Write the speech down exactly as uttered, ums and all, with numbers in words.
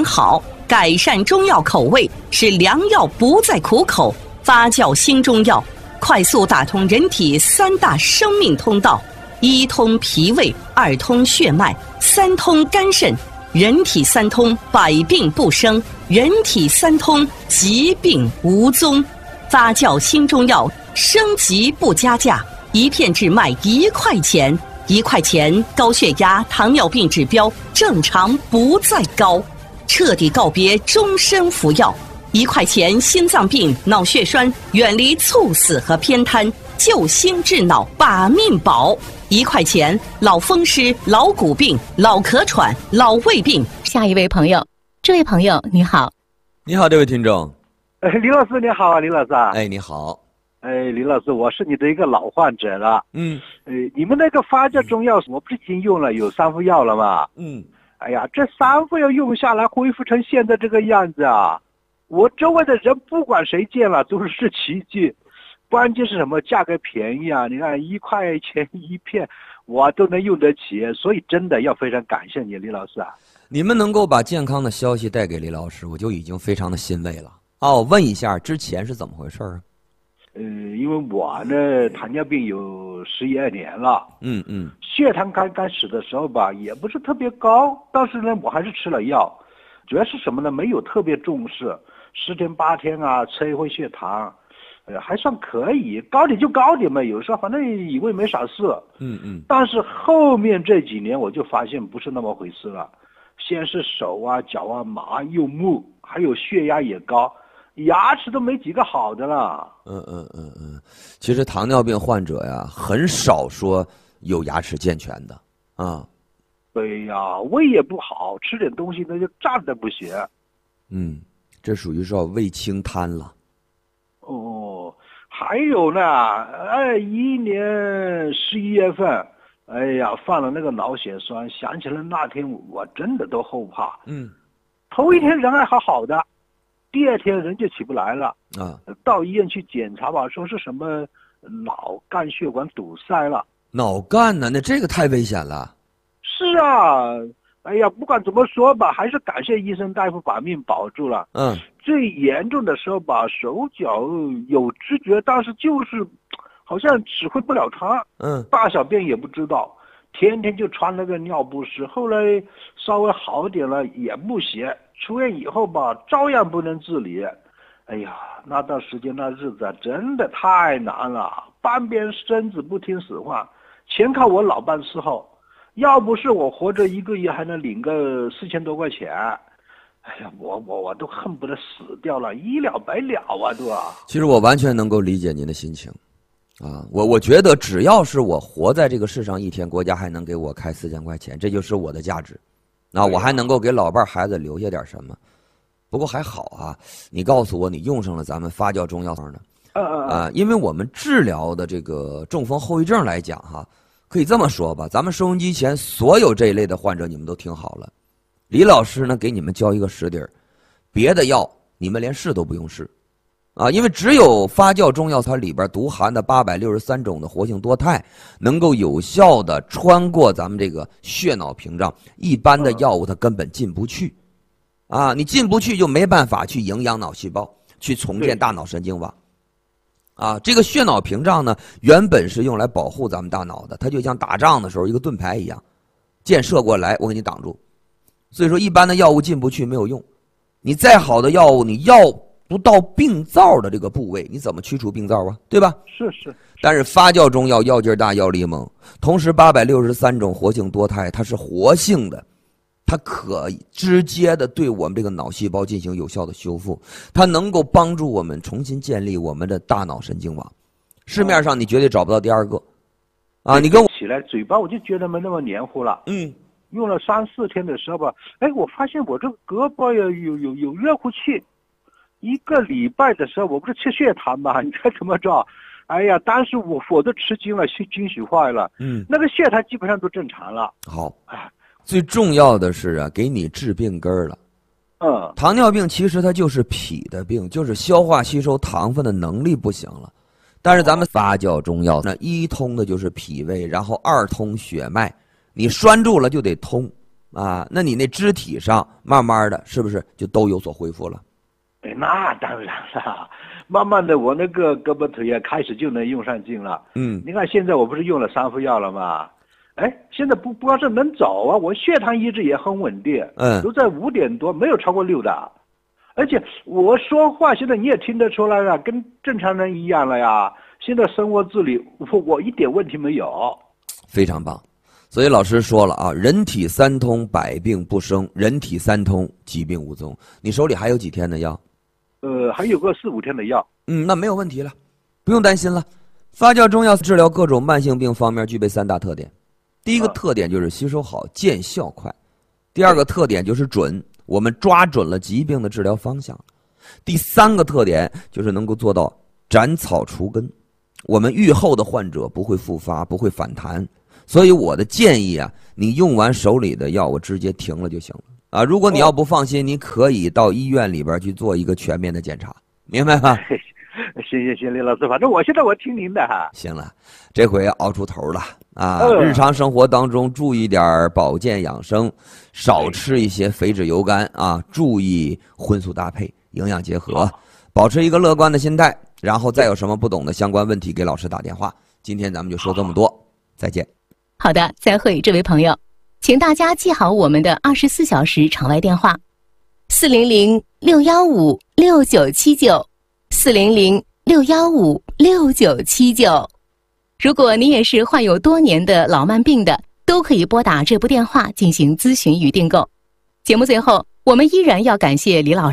良好，改善中药口味，使良药不再苦口，发酵新中药，快速打通人体三大生命通道：一通脾胃，二通血脉，三通肝肾。人体三通，百病不生；人体三通，疾病无踪。发酵新中药，升级不加价，一片只卖一块钱。一块钱，高血压、糖尿病指标正常不再高，彻底告别终身服药。一块钱，心脏病、脑血栓远离猝死和偏瘫，救心治脑把命保。一块钱，老风湿、老骨病、老咳喘、老胃病。 下一位朋友，这位朋友你好。 你好，这位听众。 哎，李老师你好啊，李老师啊。 哎，你好。 哎，李老师，我是你的一个老患者了。 嗯。 呃，你们那个发酵中药，我不是已经用了有三副药了吗？ 嗯。 哎呀，这三副药用下来，恢复成现在这个样子啊！我周围的人不管谁见了都是奇迹。关键是什么？价格便宜啊！你看一块钱一片，我都能用得起，所以真的要非常感谢你，李老师啊！ 你们能够把健康的消息带给李老师，我就已经非常的欣慰了。哦，问一下，之前是怎么回事啊？ 呃，因为我呢糖尿病有十一二年了， 嗯嗯， 血糖刚开始的时候吧，也不是特别高，但是呢，我还是吃了药，主要是什么呢？没有特别重视，十天八天啊，测一回血糖，呃，还算可以，高点就高点嘛，有时候反正以为没啥事， 嗯嗯， 但是后面这几年我就发现不是那么回事了，先是手啊、脚啊麻又木，还有血压也高。牙齿都没几个好的了。 嗯嗯嗯嗯，其实糖尿病患者呀，很少说有牙齿健全的啊。 对呀，胃也不好，吃点东西那就站得不行。 嗯，这属于是胃清瘫了。 哦，还有呢，哎，一年十一月份，哎呀，犯了那个脑血栓，想起来那天我真的都后怕。 嗯， 头一天人还好好的。第二天人就起不来了啊！ 到医院去检查吧，说是什么脑干血管堵塞了。 脑干呢？那这个太危险了。 是啊，哎呀，不管怎么说吧，还是感谢医生大夫把命保住了。 嗯。 最严重的时候吧，手脚有知觉，但是就是好像指挥不了他。 嗯。大小便也不知道，天天就穿那个尿不湿。后来稍微好点了也不行。出院以后吧，照样不能自理。哎呀，那段时间那日子啊，真的太难了，半边身子不听使唤，全靠我老伴伺候。要不是我活着一个月还能领个四千多块钱，哎呀，我我我都恨不得死掉了，一了百了啊，都啊。 其实我完全能够理解您的心情，啊，我我觉得只要是我活在这个世上一天，国家还能给我开四千块钱，这就是我的价值。那我还能够给老伴孩子留下点什么？不过还好啊，你告诉我你用上了咱们发酵中药呢？啊，因为我们治疗的这个中风后遗症来讲哈，可以这么说吧，咱们收音机前所有这一类的患者，你们都听好了，李老师呢给你们教一个实底儿，别的药你们连试都不用试。啊，因为只有发酵中药它里边独含的八百六十三种的活性多肽，能够有效的穿过咱们这个血脑屏障，一般的药物它根本进不去，啊，你进不去就没办法去营养脑细胞，去重建大脑神经网，啊，这个血脑屏障呢，原本是用来保护咱们大脑的，它就像打仗的时候一个盾牌一样，箭射过来我给你挡住，所以说一般的药物进不去没有用，你再好的药物，你药不到病灶的这个部位，你怎么驱除病灶啊？对吧？ 是是。 但是发酵中药药劲大，药力猛，同时八百六十三种活性多肽，它是活性的，它可直接的对我们这个脑细胞进行有效的修复，它能够帮助我们重新建立我们的大脑神经网。市面上你绝对找不到第二个。啊，你跟我起来，嘴巴我就觉得没那么黏糊了。 嗯。 用了三四天的时候吧，哎，我发现我这胳膊呀有有有热乎气。一个礼拜的时候，我不是吃血糖嘛，你猜怎么着？哎呀，当时我我都吃惊了，惊喜坏了。嗯，那个血糖基本上都正常了。 好，最重要的是啊，给你治病根儿了。 嗯， 糖尿病其实它就是脾的病，就是消化吸收糖分的能力不行了。但是咱们发酵中药，那一通的就是脾胃，然后二通血脉，你拴住了就得通。 啊，那你那肢体上慢慢的是不是就都有所恢复了？ 哎，那当然了，慢慢的我那个胳膊腿也开始就能用上劲了。 嗯， 你看现在我不是用了三副药了吗？哎，现在不不光是能走啊，我血糖一直也很稳定， 嗯， 都在五点多，没有超过六的。而且我说话现在你也听得出来了，跟正常人一样了呀。现在生活自理，我我一点问题没有。 非常棒。所以老师说了啊，人体三通，百病不生；人体三通，疾病无踪。你手里还有几天的药？ 呃，还有个四五天的药。 嗯，那没有问题了，不用担心了。发酵中药治疗各种慢性病方面具备三大特点。第一个特点就是吸收好，见效快；第二个特点就是准，我们抓准了疾病的治疗方向；第三个特点就是能够做到斩草除根，我们愈后的患者不会复发，不会反弹。所以我的建议啊，你用完手里的药，我直接停了就行了啊。如果你要不放心，你可以到医院里边去做一个全面的检查，明白吗？ 行行行，李老师，反正我现在我听您的哈。 行了，这回熬出头了啊！ 嗯、 日常生活当中注意点保健养生，少吃一些肥脂油干啊，注意荤素搭配，营养结合，保持一个乐观的心态。然后再有什么不懂的相关问题，给老师打电话。今天咱们就说这么多，再见。 好的，再会，这位朋友，请大家记好我们的二十四小时场外电话：四零零六幺五六九七九，四零零六幺五六九七九。如果你也是患有多年的老慢病的，都可以拨打这部电话进行咨询与订购。节目最后，我们依然要感谢李老师。